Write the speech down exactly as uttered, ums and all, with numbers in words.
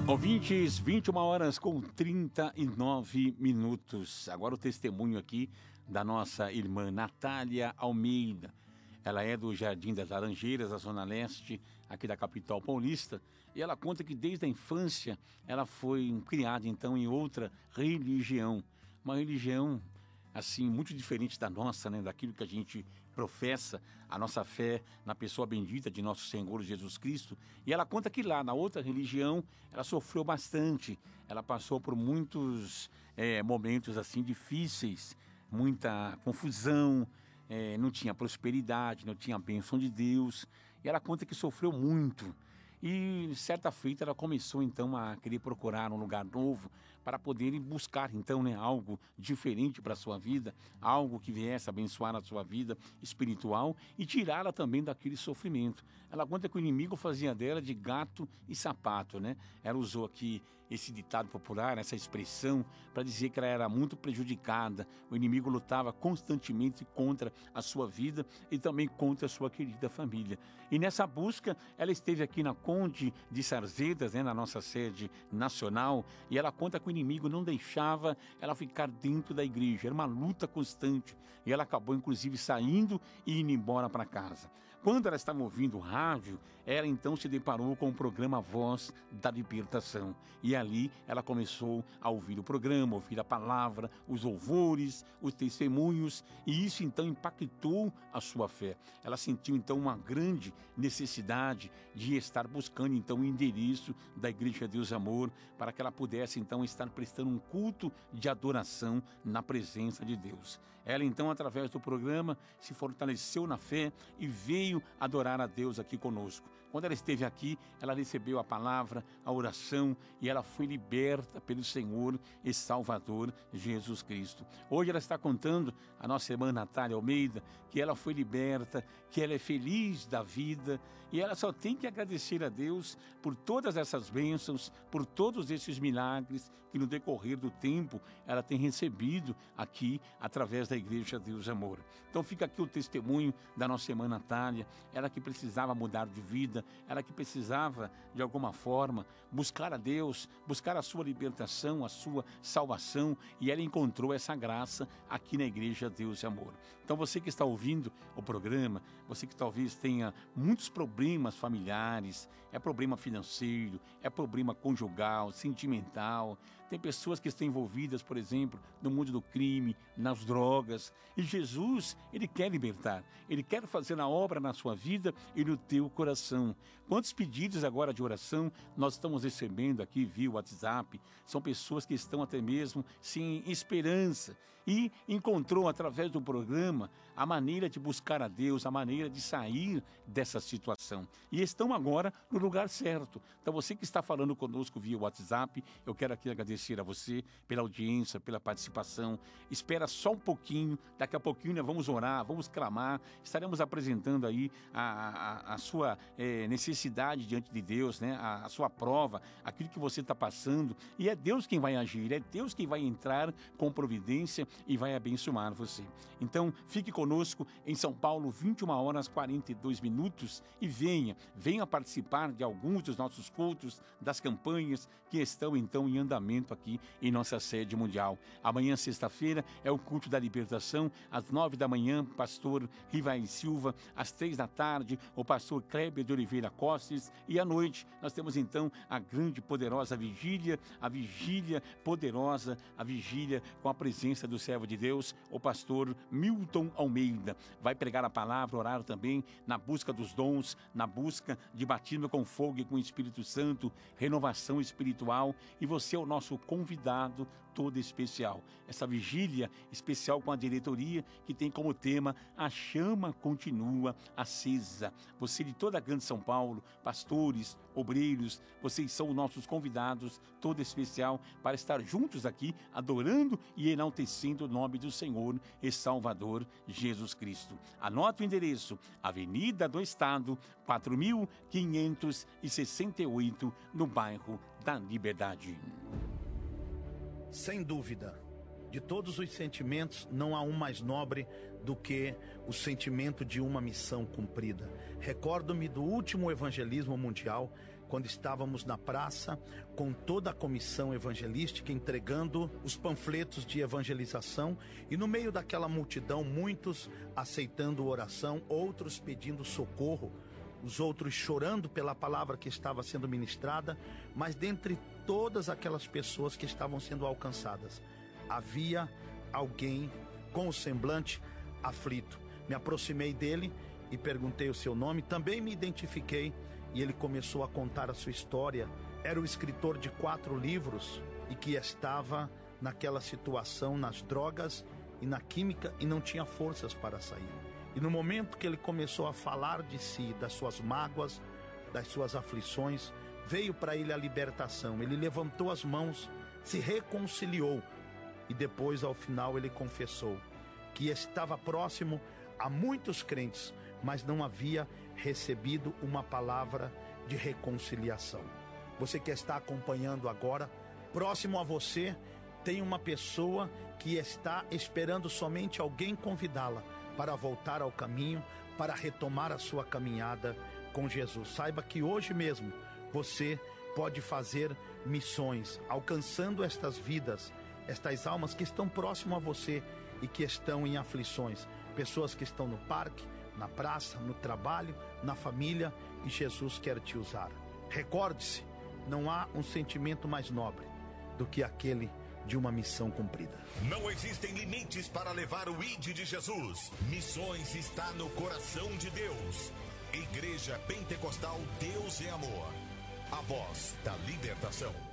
Ouvintes, vinte e uma horas com trinta e nove minutos. Agora o testemunho aqui da nossa irmã Natália Almeida. Ela é do Jardim das Laranjeiras, da Zona Leste, aqui da capital paulista. E ela conta que desde a infância ela foi criada então em outra religião. Uma religião assim muito diferente da nossa, né? Daquilo que a gente professa, a nossa fé na pessoa bendita de nosso Senhor Jesus Cristo. E ela conta que lá na outra religião ela sofreu bastante. Ela passou por muitos é, momentos assim difíceis, muita confusão, é, não tinha prosperidade, não tinha a bênção de Deus. E ela conta que sofreu muito. E certa feita ela começou então a querer procurar um lugar novo para poder buscar então, né, algo diferente para a sua vida, algo que viesse abençoar a sua vida espiritual e tirá-la também daquele sofrimento. Ela conta que o inimigo fazia dela de gato e sapato, né? Ela usou aqui esse ditado popular, essa expressão, para dizer que ela era muito prejudicada. O inimigo lutava constantemente contra a sua vida e também contra a sua querida família. E nessa busca, ela esteve aqui na Conde de Sarzedas, né, na nossa sede nacional, e ela conta que o inimigo não deixava ela ficar dentro da igreja. Era uma luta constante. E ela acabou, inclusive, saindo e indo embora para casa. Quando ela estava ouvindo o rádio, ela então se deparou com o programa Voz da Libertação. E ali ela começou a ouvir o programa, ouvir a palavra, os louvores, os testemunhos, e isso então impactou a sua fé. Ela sentiu então uma grande necessidade de estar buscando então o endereço da Igreja Deus Amor, para que ela pudesse então estar prestando um culto de adoração na presença de Deus. Ela então, através do programa, se fortaleceu na fé e veio adorar a Deus aqui conosco. Quando ela esteve aqui, ela recebeu a palavra, a oração, e ela foi liberta pelo Senhor e Salvador Jesus Cristo. Hoje ela está contando, a nossa irmã Natália Almeida, que ela foi liberta, que ela é feliz da vida, e ela só tem que agradecer a Deus por todas essas bênçãos, por todos esses milagres que no decorrer do tempo ela tem recebido aqui através da Igreja Deus Amor. Então fica aqui o testemunho da nossa irmã Natália, ela que precisava mudar de vida, ela que precisava de alguma forma buscar a Deus, buscar a sua libertação, a sua salvação, e ela encontrou essa graça aqui na Igreja Deus Amor. Então você que está ouvindo o programa, você que talvez tenha muitos problemas familiares, é problema financeiro, é problema conjugal, sentimental, tem pessoas que estão envolvidas, por exemplo, no mundo do crime, nas drogas, e Jesus, Ele quer libertar, Ele quer fazer a obra na sua vida e no teu coração. Quantos pedidos agora de oração nós estamos recebendo aqui via WhatsApp? São pessoas que estão até mesmo sem esperança e encontrou através do programa a maneira de buscar a Deus, a maneira de sair dessa situação. E estão agora no lugar certo. Então você que está falando conosco via WhatsApp, eu quero aqui agradecer a você pela audiência, pela participação. Espera só um pouquinho, daqui a pouquinho nós vamos orar, vamos clamar, estaremos apresentando aí a, a, a sua é, necessidade diante de Deus, né? a, a sua prova, aquilo que você está passando, e é Deus quem vai agir, é Deus quem vai entrar com providência e vai abençoar você. Então fique conosco em São Paulo, vinte e uma horas e quarenta e dois minutos, e venha, venha participar de alguns dos nossos cultos, das campanhas que estão então em andamento aqui em nossa sede mundial. Amanhã, sexta-feira, é o culto da libertação, às nove da manhã, pastor Rivaí Silva, às três da tarde, o pastor Kleber de Oliveira Costes, e à noite nós temos então a grande poderosa vigília, a vigília poderosa, a vigília com a presença do servo de Deus, o pastor Milton Almeida. Vai pregar a palavra, orar também na busca dos dons, na busca de batismo com fogo e com o Espírito Santo, renovação espiritual, e você é o nosso convidado todo especial. Essa vigília especial com a diretoria que tem como tema A Chama Continua Acesa. Você de toda a Grande São Paulo, pastores, obreiros, vocês são nossos convidados todo especial para estar juntos aqui adorando e enaltecendo o nome do Senhor e Salvador Jesus Cristo. Anote o endereço: Avenida do Estado, quatro mil quinhentos e sessenta e oito, no bairro da Liberdade. Sem dúvida, de todos os sentimentos, não há um mais nobre do que o sentimento de uma missão cumprida. Recordo-me do último evangelismo mundial quando estávamos na praça com toda a comissão evangelística entregando os panfletos de evangelização e no meio daquela multidão muitos aceitando oração, outros pedindo socorro, os outros chorando pela palavra que estava sendo ministrada, mas dentre todas aquelas pessoas que estavam sendo alcançadas, havia alguém com o semblante aflito. Me aproximei dele e perguntei o seu nome, também me identifiquei e ele começou a contar a sua história. Era o escritor de quatro livros e que estava naquela situação, nas drogas e na química e não tinha forças para sair. E no momento que ele começou a falar de si, das suas mágoas, das suas aflições, veio para ele a libertação. Ele levantou as mãos, se reconciliou e depois ao final ele confessou que estava próximo a muitos crentes, mas não havia recebido uma palavra de reconciliação. Você que está acompanhando agora, próximo a você tem uma pessoa que está esperando somente alguém convidá-la para voltar ao caminho, para retomar a sua caminhada com Jesus. Saiba que hoje mesmo você pode fazer missões, alcançando estas vidas, estas almas que estão próximo a você e que estão em aflições, pessoas que estão no parque, na praça, no trabalho, na família, e Jesus quer te usar. Recorde-se, não há um sentimento mais nobre do que aquele de uma missão cumprida. Não existem limites para levar o I D de Jesus. Missões está no coração de Deus. Igreja Pentecostal Deus é Amor. A voz da libertação.